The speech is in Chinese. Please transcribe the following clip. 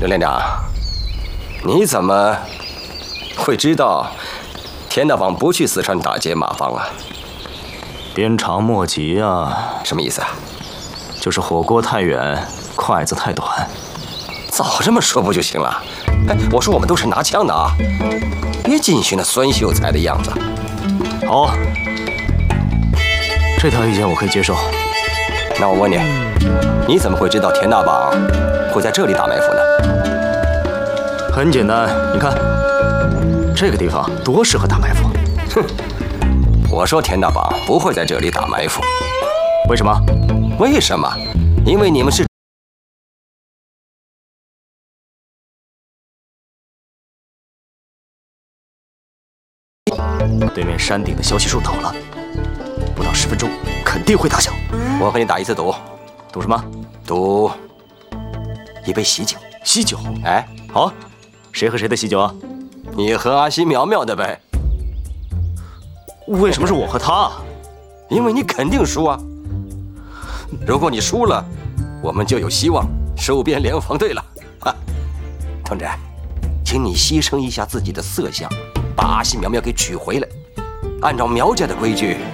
刘连长，你怎么会知道田大王不去四川打劫马坊啊？ 鞭长莫及啊！ 什么意思啊？ 就是火锅太远，筷子太短。 早这么说不就行了？哎，我说我们都是拿枪的啊，别尽许那孙秀才的样子。 好，这条意见我可以接受。 那我问你，你怎么会知道田大王会在这里打埋伏呢？ 很简单，你看，这个地方多适合打埋伏。 哼，我说田大王不会在这里打埋伏。 为什么？ 为什么？因为你们是。 对面山顶的小喜树倒了，不到10分钟肯定会打响。 我和你打一次赌。 赌什么？ 赌一杯喜酒。 喜酒？ 哎， 好，谁和谁的喜酒啊？ 你和阿西苗苗的呗。 为什么是我和他？ 因为你肯定输啊。如果你输了，我们就有希望收编联防队了。啊，同志，请你牺牲一下自己的色相，把阿西苗苗给娶回来。按照苗家的规矩，